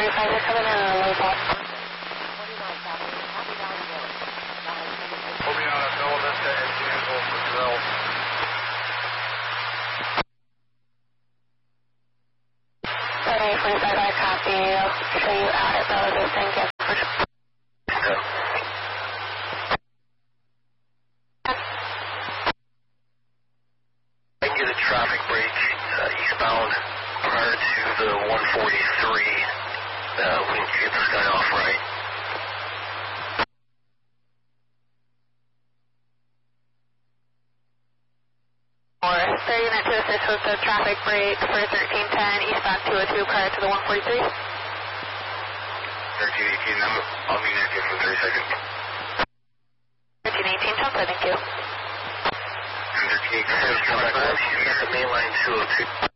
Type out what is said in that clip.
45, they're coming in on a low bus. Moving on at Bella Vista and D'Angelo for drill. Okay, 45, I copy. I'll show you out at Bella Vista and get for I can get a traffic break eastbound prior to the 143. We can get this guy off right. Or 30 minutes to assist with the traffic break for 1310 eastbound 202 prior to the 143. 1318, I'll be next for 30 seconds. 1318, jump in, thank you. 1318, come back up, you got the main line 202.